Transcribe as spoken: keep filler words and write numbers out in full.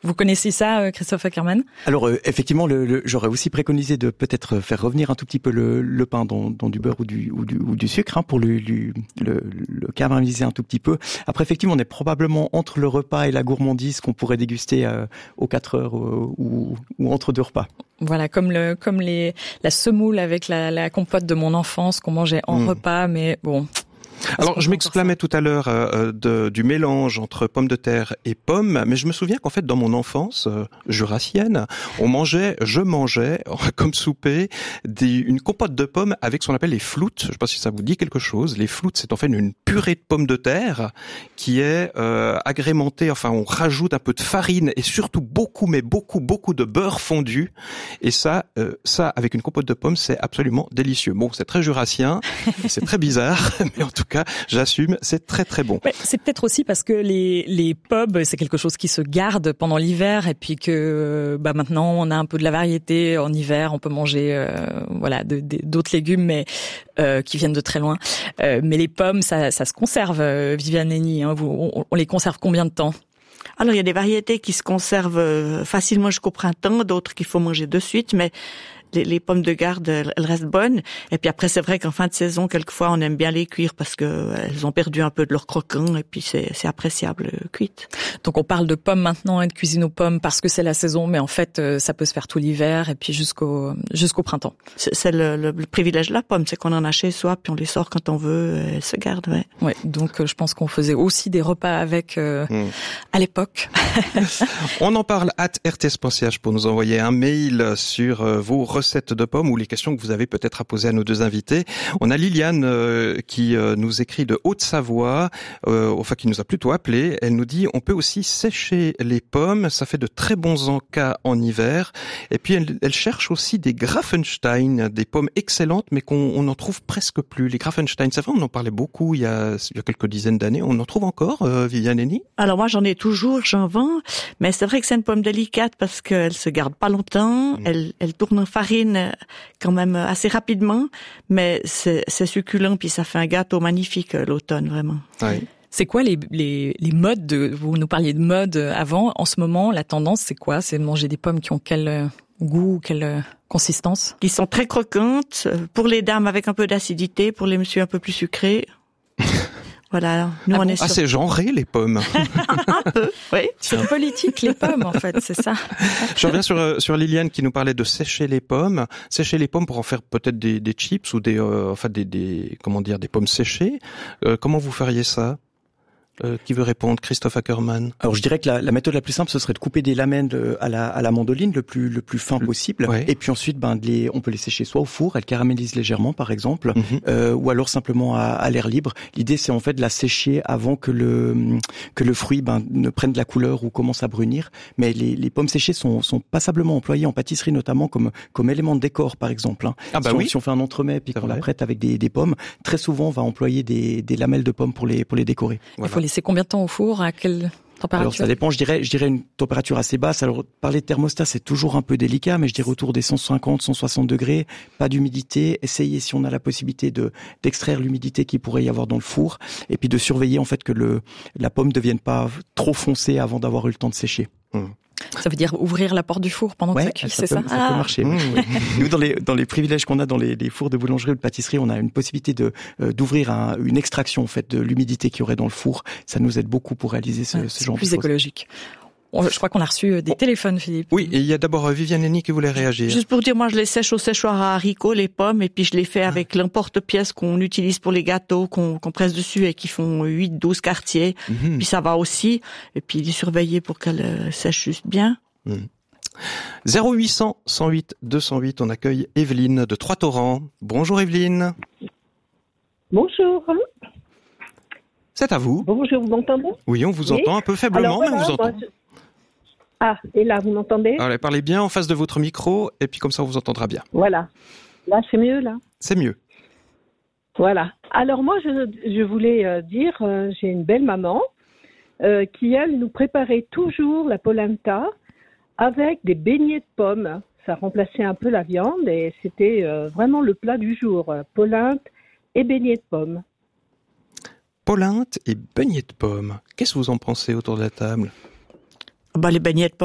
Vous connaissez ça, Christophe Ackermann ? Alors euh, effectivement, le, le, j'aurais aussi préconisé de peut-être faire revenir un tout petit peu le, le pain dans, dans du beurre ou du, ou du, ou du sucre hein, pour le, le, le, le caraméliser un tout petit peu. Après, effectivement, on est probablement entre le repas et la gourmandise qu'on pourrait déguster euh, aux quatre heures euh, ou, ou entre deux repas. Voilà, comme le comme les la semoule avec la, la compote de mon enfance qu'on mangeait en mmh. repas, mais bon. Alors, je m'exclamais tout à l'heure euh, de, du mélange entre pommes de terre et pommes, mais je me souviens qu'en fait, dans mon enfance euh, jurassienne, on mangeait, je mangeais, comme souper, des, une compote de pommes avec ce qu'on appelle les floutes. Je ne sais pas si ça vous dit quelque chose. Les floutes, c'est en fait une purée de pommes de terre qui est euh, agrémentée, enfin, on rajoute un peu de farine et surtout beaucoup, mais beaucoup, beaucoup de beurre fondu. Et ça, euh, ça, avec une compote de pommes, c'est absolument délicieux. Bon, c'est très jurassien, c'est très bizarre, mais en tout cas, j'assume, c'est très très bon. Ouais, c'est peut-être aussi parce que les les pommes, c'est quelque chose qui se garde pendant l'hiver et puis que bah maintenant on a un peu de la variété en hiver, on peut manger euh, voilà de, de, d'autres légumes mais euh, qui viennent de très loin. Euh, mais les pommes, ça ça se conserve, euh, Viviane Henny, hein, vous, on, on les conserve combien de temps ? Alors, il y a des variétés qui se conservent facilement jusqu'au printemps, d'autres qu'il faut manger de suite, mais les, les pommes de garde, elles restent bonnes. Et puis après, c'est vrai qu'en fin de saison, quelquefois, on aime bien les cuire parce que elles ont perdu un peu de leur croquant et puis c'est, c'est appréciable cuite. Donc, on parle de pommes maintenant et de cuisine aux pommes parce que c'est la saison, mais en fait, ça peut se faire tout l'hiver et puis jusqu'au jusqu'au printemps. C'est, c'est le, le, le privilège de la pomme, c'est qu'on en a chez soi puis on les sort quand on veut, elles se gardent, ouais. Ouais, donc je pense qu'on faisait aussi des repas avec euh, mmh. à l'époque. On en parle at r t s point c h pour nous envoyer un mail sur euh, vos recettes de pommes ou les questions que vous avez peut-être à poser à nos deux invités. On a Liliane euh, qui euh, nous écrit de Haute-Savoie, euh, enfin qui nous a plutôt appelé. Elle nous dit on peut aussi sécher les pommes, ça fait de très bons encas en hiver. Et puis elle, elle cherche aussi des Grafenstein, des pommes excellentes mais qu'on on en trouve presque plus. Les Grafenstein, c'est vrai, on en parlait beaucoup il y a, il y a quelques dizaines d'années. On en trouve encore, euh, Viviane Henny ? Alors moi j'en ai toujours, j'en vends, mais c'est vrai que c'est une pomme délicate parce qu'elle se garde pas longtemps, mmh. elle, elle tourne en farine quand même assez rapidement, mais c'est, c'est succulent puis ça fait un gâteau magnifique l'automne vraiment. Oui. C'est quoi les, les, les modes de, vous nous parliez de mode avant, en ce moment la tendance c'est quoi ? C'est de manger des pommes qui ont quel goût, quelle consistance ? Qui sont très croquantes, pour les dames avec un peu d'acidité, pour les messieurs un peu plus sucrés. Voilà, nous ah on bon est sur... Ah, c'est genré les pommes. Un peu, oui. C'est politique les pommes en fait, c'est ça. Je reviens sur sur Liliane qui nous parlait de sécher les pommes, sécher les pommes pour en faire peut-être des des chips ou des euh, enfin des des comment dire des pommes séchées. Euh, comment vous feriez ça ? Euh, qui veut répondre ? Christophe Ackermann. Alors je dirais que la, la méthode la plus simple ce serait de couper des lamelles à la à la mandoline le plus le plus fin possible ouais. et puis ensuite ben de les on peut les sécher soit au four, elles caramélisent légèrement par exemple mm-hmm. euh, ou alors simplement à, à l'air libre. L'idée c'est en fait de la sécher avant que le que le fruit ben ne prenne de la couleur ou commence à brunir, mais les les pommes séchées sont sont passablement employées en pâtisserie notamment comme comme élément de décor par exemple hein. Ah bah si, oui. on, si on fait un entremets puis qu'on la prête avec des des pommes, très souvent on va employer des des lamelles de pommes pour les pour les décorer. Voilà. Il faut laisser combien de temps au four ? À quelle température ? Alors ça dépend, je dirais, je dirais une température assez basse. Alors parler de thermostat, c'est toujours un peu délicat, mais je dirais autour des cent cinquante, cent soixante degrés, pas d'humidité. Essayez si on a la possibilité de d'extraire l'humidité qu'il pourrait y avoir dans le four, et puis de surveiller en fait que le la pomme ne devienne pas trop foncée avant d'avoir eu le temps de sécher. Mmh. Ça veut dire ouvrir la porte du four pendant ouais, que ça cuit, ça c'est peut, ça ça ah. peut marcher. Mmh, oui. Nous, dans les dans les privilèges qu'on a dans les, les fours de boulangerie ou de pâtisserie, on a une possibilité de euh, d'ouvrir un, une extraction en fait de l'humidité qu'il y aurait dans le four. Ça nous aide beaucoup pour réaliser ce, ah, ce genre de choses. C'est plus écologique. Je crois qu'on a reçu des oh. téléphones, Philippe. Oui, et il y a d'abord Viviane Henny qui voulait réagir. Juste pour dire, moi je les sèche au séchoir à haricots, les pommes, et puis je les fais avec ah. l'emporte-pièce qu'on utilise pour les gâteaux, qu'on, qu'on presse dessus et qui font huit douze quartiers. Mm-hmm. Puis ça va aussi. Et puis les surveiller pour qu'elles euh, sèchent juste bien. Mm. zéro huit cents, cent huit, deux cent huit, on accueille Evelyne de Trois-Torrents. Bonjour Evelyne. Bonjour. C'est à vous. Bonjour, vous m'entendez ? Oui, on vous oui. entend un peu faiblement, Alors, voilà, mais on vous entend. Moi, je... Ah, et là, vous m'entendez ? Alors, parlez bien en face de votre micro, et puis comme ça, on vous entendra bien. Voilà. Là, c'est mieux, là ? C'est mieux. Voilà. Alors, moi, je, je voulais euh, dire, euh, j'ai une belle maman euh, qui, elle, nous préparait toujours la polenta avec des beignets de pommes. Ça remplaçait un peu la viande, et c'était euh, vraiment le plat du jour. Polenta et beignets de pommes. Polenta et beignets de pommes. Qu'est-ce que vous en pensez autour de la table ? Bah, les beignets de pommes.